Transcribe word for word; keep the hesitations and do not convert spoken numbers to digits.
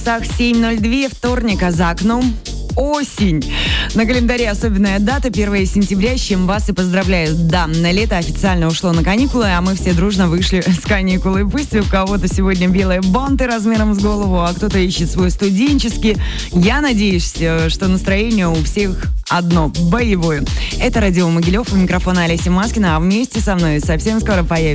семь ноль два, вторник, а за окном осень. На календаре особенная дата, первое сентября, с чем вас и поздравляю. Да, на лето официально ушло на каникулы, а мы все дружно вышли с каникулы. Пусть у кого-то сегодня белые банты размером с голову, а кто-то ищет свой студенческий. Я надеюсь, что настроение у всех одно – боевое. Это Радио Могилев, у микрофона Олеся Маскина, а вместе со мной совсем скоро появится